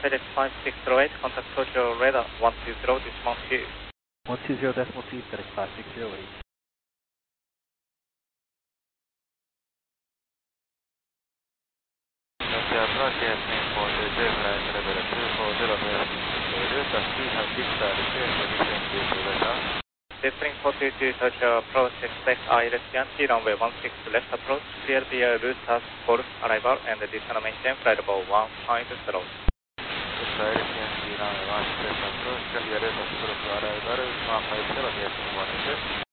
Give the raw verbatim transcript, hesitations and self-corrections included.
FedEx five six zero eight, contact Tokyo radar one two zero, decimal two. one two zero decimal two, FedEx five six zero eight. Approach for the flight level two four zero, route of three hundred position due to weather. Jetstream four two two, Tokyo approach, expect I L S Yankee, runway one six left approach, clear via route as golf arrival and additional maintain flight level one five zero. I L S Yankee, runway one six left approach, clear route as golf arrival one five zero,